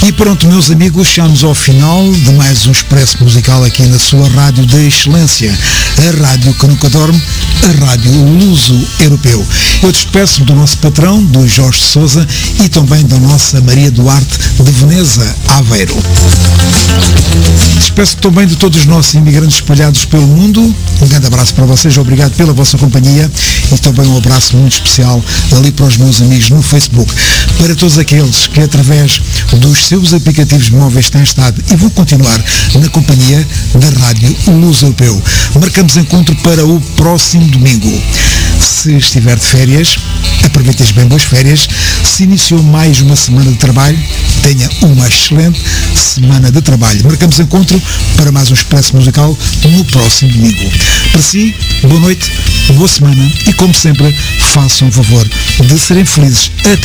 E pronto, meus amigos, chegamos ao final de mais um Expresso Musical aqui na sua rádio de excelência, a rádio que nunca dorme, a rádio Luso-Europeu. Eu despeço do nosso patrão, do Jorge Sousa, e também da nossa Maria Duarte de Veneza, Aveiro. Despeço também de todos os nossos imigrantes espalhados pelo mundo. Um grande abraço para vocês, obrigado pela vossa companhia, e também um abraço muito especial ali para os meus amigos no Facebook. Para todos aqueles que através dos seus aplicativos móveis têm estado e vão continuar na companhia da Rádio Luso-Europeu. Marcamos encontro para o próximo domingo. Se estiver de férias, aproveite as bem boas férias. Se iniciou mais uma semana de trabalho, tenha uma excelente semana de trabalho. Marcamos encontro para mais um Expresso Musical no próximo domingo. Para si, boa noite, boa semana e, como sempre, façam o favor de serem felizes até